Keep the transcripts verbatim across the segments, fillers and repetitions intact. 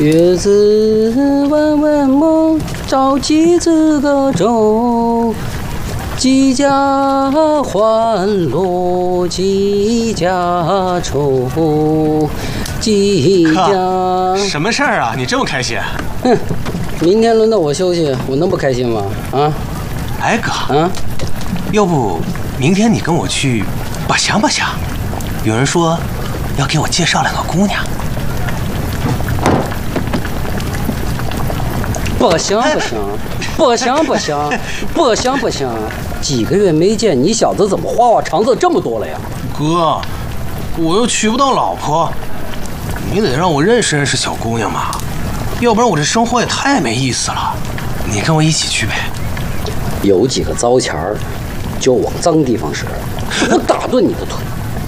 月子弯弯梦，照几子个钟。几家欢乐几家愁，几家。 什么事儿啊？你这么开心？ 哼，明天轮到我休息，我能不开心吗？啊？ 哎哥， 啊， 要不明天你跟我去把香把香？有人说要给我介绍两个姑娘。 不行不行，不行不行，不行不行！几个月没见，你小子怎么花花肠子这么多了呀？ 哥，我又娶不到老婆，你得让我认识认识小姑娘嘛，要不然我这生活也太没意思了。你跟我一起去呗。 有几个糟钱儿，就往脏地方使，我打断你的腿。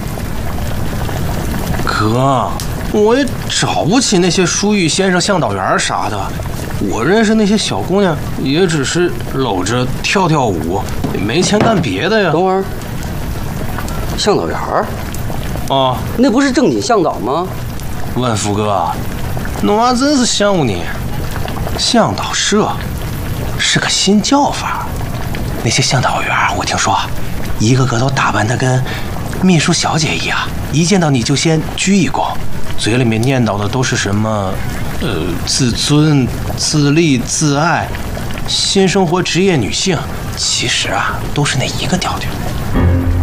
哥，我也找不起那些书玉先生、向导员啥的。我认识那些小姑娘，也只是搂着跳跳舞，也没钱干别的呀。 等会儿，向导员儿啊， 那不是正经向导吗？ 万福哥，我还真是羡慕你。向导社是个新叫法，那些向导员我听说，一个个都打扮得跟秘书小姐一样，一见到你就先鞠一躬，嘴里面念叨的都是什么？呃，自尊、自立、自爱，新生活职业女性，其实啊，都是那一个调调。